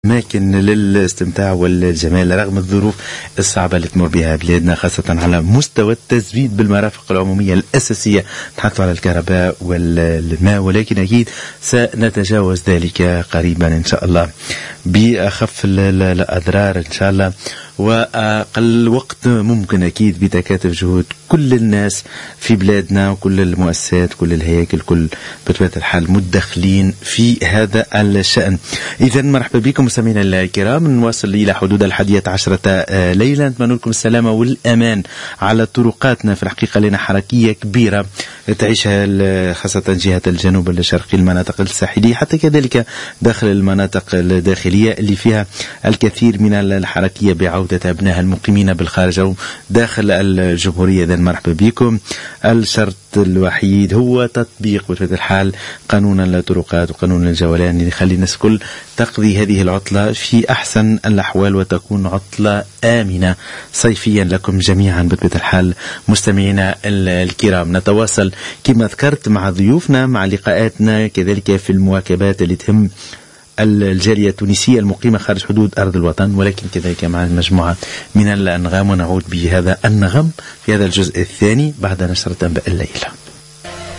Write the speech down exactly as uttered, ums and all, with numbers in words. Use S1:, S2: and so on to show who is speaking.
S1: أماكن للاستمتاع والجمال رغم الظروف الصعبة اللي تمر بها بلادنا، خاصة على مستوى التزويد بالمرافق العمومية الأساسية. نتحدث على الكهرباء والماء، ولكن أكيد سنتجاوز ذلك قريبا إن شاء الله بأخف الأضرار إن شاء الله وأقل وقت ممكن، أكيد بتكاتف جهود كل الناس في بلادنا وكل المؤسسات كل الهياكل كل بطبيعة الحال مدخلين في هذا الشأن. إذا مرحبا بكم مستمعينا الكرام، نواصل إلى حدود الحادية عشرة ليلة. نتمنى لكم السلامة والأمان على طرقاتنا. في الحقيقة لنا حركية كبيرة تعيشها خاصة جهة الجنوب الشرقي، المناطق الساحلية، حتى كذلك داخل المناطق الداخلية اللي فيها الكثير من الحركية بعودة أبنائها المقيمين بالخارج أو داخل الجمهورية. إذن مرحبا بكم. الشرط الوحيد هو تطبيق بطبيعة الحال قانون الطرقات وقانون الجولان اللي يخلي الناس كل تقضي هذه العطلة في أحسن الأحوال وتكون عطلة آمنة صيفيا لكم جميعا بطبيعة الحال مستمعينا الكرام. نتواصل كما ذكرت مع ضيوفنا مع لقاءاتنا كذلك في المواكبات اللي تهم الجالية التونسية المقيمة خارج حدود أرض الوطن، ولكن كذلك مع مجموعة من الأنغام، ونعود بهذا النغم في هذا الجزء الثاني بعد نشرة أنباء الليلة.